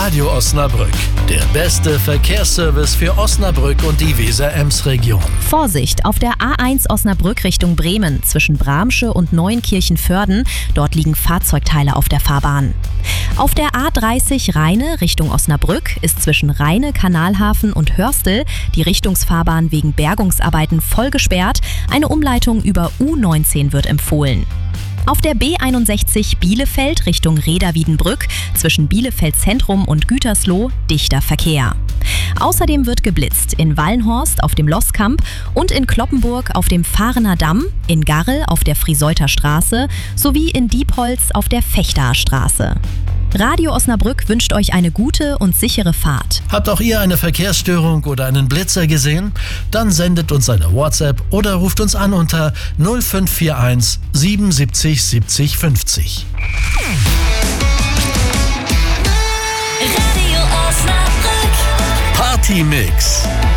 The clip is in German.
Radio Osnabrück, der beste Verkehrsservice für Osnabrück und die Weser-Ems-Region. Vorsicht, auf der A1 Osnabrück Richtung Bremen zwischen Bramsche und Neuenkirchen-Vörden. Dort liegen Fahrzeugteile auf der Fahrbahn. Auf der A30 Rheine Richtung Osnabrück ist zwischen Rheine, Kanalhafen und Hörstel die Richtungsfahrbahn wegen Bergungsarbeiten voll gesperrt. Eine Umleitung über U19 wird empfohlen. Auf der B61 Bielefeld Richtung Reda-Wiedenbrück zwischen Bielefeld Zentrum und Gütersloh dichter Verkehr. Außerdem wird geblitzt in Wallenhorst auf dem Loskamp und in Cloppenburg auf dem Fahrener Damm, in Garrel auf der Frieseuter Straße sowie in Diepholz auf der Fechter Straße. Radio Osnabrück wünscht euch eine gute und sichere Fahrt. Habt auch ihr eine Verkehrsstörung oder einen Blitzer gesehen? Dann sendet uns eine WhatsApp oder ruft uns an unter 0541 77 70 50. Radio Osnabrück. Party Mix.